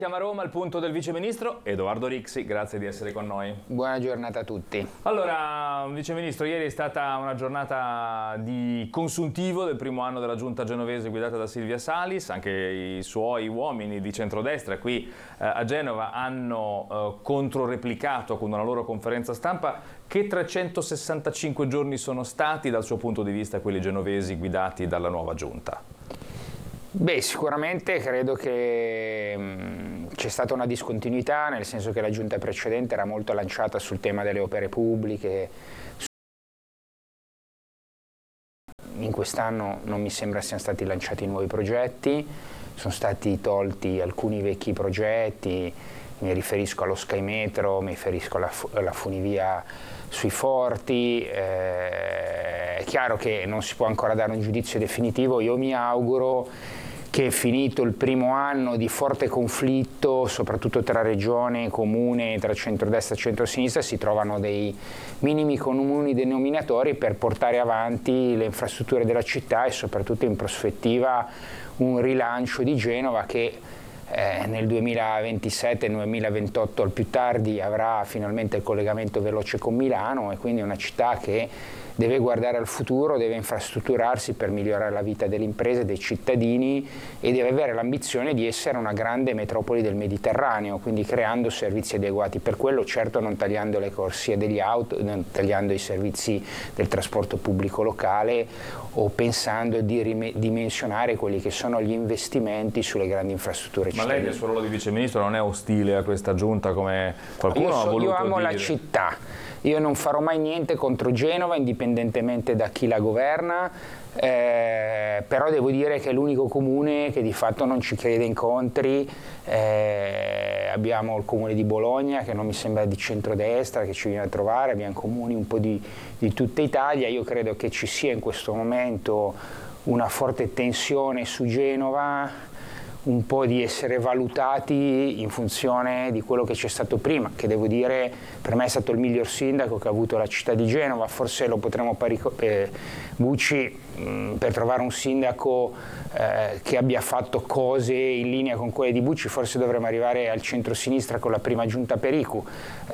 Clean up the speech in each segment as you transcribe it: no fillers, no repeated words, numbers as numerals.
Siamo a Roma, al punto del viceministro Edoardo Rixi, grazie di essere con noi. Buona giornata a tutti. Allora, viceministro, ieri è stata una giornata di consuntivo del primo anno della giunta genovese guidata da Silvia Salis. Anche i suoi uomini di centrodestra qui a Genova hanno controreplicato con una loro conferenza stampa. Che 365 giorni sono stati dal suo punto di vista quelli genovesi guidati dalla nuova giunta? Beh, sicuramente credo che c'è stata una discontinuità, nel senso che la giunta precedente era molto lanciata sul tema delle opere pubbliche. In quest'anno non mi sembra siano stati lanciati nuovi progetti, sono stati tolti alcuni vecchi progetti, mi riferisco allo Sky Metro, mi riferisco alla funivia sui forti. È chiaro che non si può ancora dare un giudizio definitivo, io mi auguro che finito il primo anno di forte conflitto, soprattutto tra regione e comune, tra centrodestra e centrosinistra, si trovano dei minimi comuni denominatori per portare avanti le infrastrutture della città e soprattutto in prospettiva un rilancio di Genova che nel 2027-2028 al più tardi avrà finalmente il collegamento veloce con Milano, e quindi è una città che deve guardare al futuro, deve infrastrutturarsi per migliorare la vita delle imprese, dei cittadini, e deve avere l'ambizione di essere una grande metropoli del Mediterraneo, quindi creando servizi adeguati per quello, certo non tagliando le corsie degli auto, non tagliando i servizi del trasporto pubblico locale o pensando di ridimensionare quelli che sono gli investimenti sulle grandi infrastrutture cittadine. Ma lei nel suo ruolo di viceministro non è ostile a questa giunta come qualcuno ha voluto dire? Io amo la città, io non farò mai niente contro Genova indipendentemente da chi la governa, però devo dire che è l'unico comune che di fatto non ci crede incontri. Abbiamo il comune di Bologna che non mi sembra di centrodestra, che ci viene a trovare, abbiamo comuni un po' di tutta Italia. Io credo che ci sia in questo momento una forte tensione su Genova, un po' di essere valutati in funzione di quello che c'è stato prima, che devo dire per me è stato il miglior sindaco che ha avuto la città di Genova. Forse lo potremmo Bucci, per trovare un sindaco che abbia fatto cose in linea con quelle di Bucci, forse dovremmo arrivare al centro-sinistra con la prima giunta Pericu,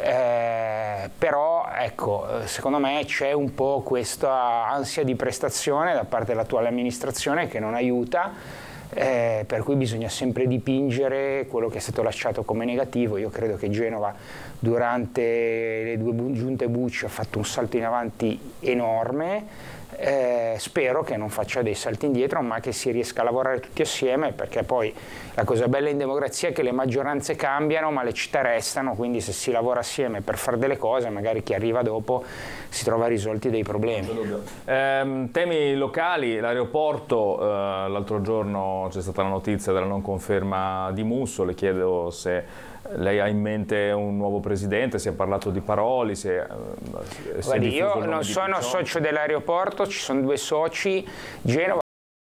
però ecco, secondo me c'è un po' questa ansia di prestazione da parte dell'attuale amministrazione che non aiuta. Per cui bisogna sempre dipingere quello che è stato lasciato come negativo. Io credo che Genova durante le due giunte Bucci ha fatto un salto in avanti enorme, spero che non faccia dei salti indietro, ma che si riesca a lavorare tutti assieme, perché poi la cosa bella in democrazia è che le maggioranze cambiano ma le città restano, quindi se si lavora assieme per fare delle cose magari chi arriva dopo si trova risolti dei problemi. Temi locali, l'aeroporto, l'altro giorno c'è stata la notizia della non conferma di Musso, le chiedo se lei ha in mente un nuovo presidente, si è parlato di Paroli, Guardi, io non sono socio dell'aeroporto, ci sono due soci. Genova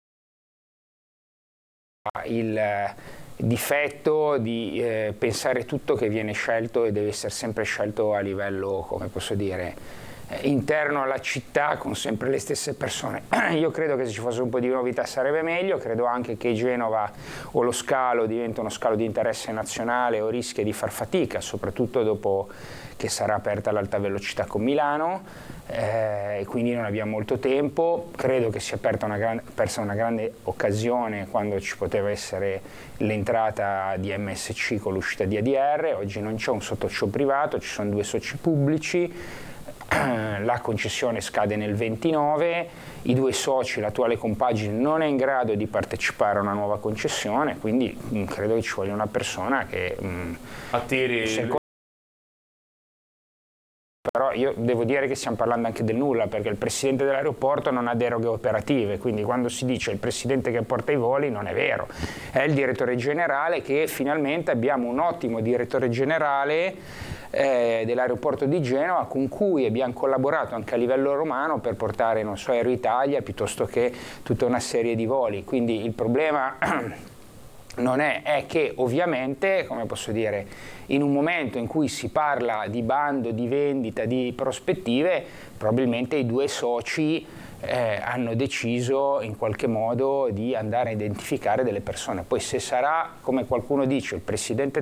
ha il difetto di pensare tutto che viene scelto e deve essere sempre scelto a livello, come posso dire, interno alla città con sempre le stesse persone. Io credo che se ci fosse un po' di novità sarebbe meglio, credo anche che Genova o lo scalo diventa uno scalo di interesse nazionale o rischia di far fatica, soprattutto dopo che sarà aperta l'alta velocità con Milano, e quindi non abbiamo molto tempo. Credo che sia persa una grande occasione quando ci poteva essere l'entrata di MSC con l'uscita di ADR. Oggi non c'è un sottoshow privato, ci sono due soci pubblici. La concessione scade nel 29, i due soci, l'attuale compagine, non è in grado di partecipare a una nuova concessione, quindi credo che ci voglia una persona che attiri. Però io devo dire che stiamo parlando anche del nulla, perché il presidente dell'aeroporto non ha deroghe operative, quindi quando si dice il presidente che porta i voli non è vero, è il direttore generale, che finalmente abbiamo un ottimo direttore generale dell'aeroporto di Genova, con cui abbiamo collaborato anche a livello romano per portare, non so, Aero Italia piuttosto che tutta una serie di voli. Quindi il problema non è che ovviamente, come posso dire, in un momento in cui si parla di bando, di vendita, di prospettive, probabilmente i due soci hanno deciso in qualche modo di andare a identificare delle persone. Poi se sarà, come qualcuno dice, il presidente